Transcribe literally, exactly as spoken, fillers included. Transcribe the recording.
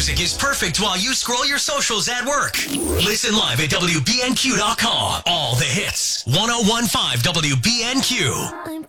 music is perfect while you scroll your socials at work. Listen live at W B N Q dot com. All the hits. ten fifteen W B N Q.